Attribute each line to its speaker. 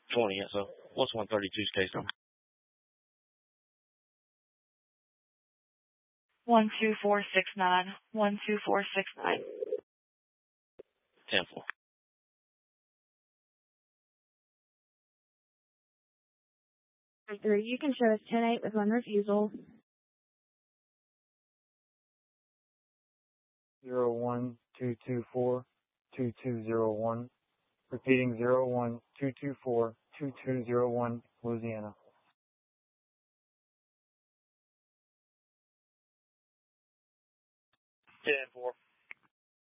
Speaker 1: 20. So what's 132's case number?
Speaker 2: 12469. 12469.
Speaker 1: 10-4.
Speaker 3: You can show us 10-8 with one refusal.
Speaker 4: 01224-2201. Repeating 01224-2201, Louisiana.
Speaker 1: 10-4.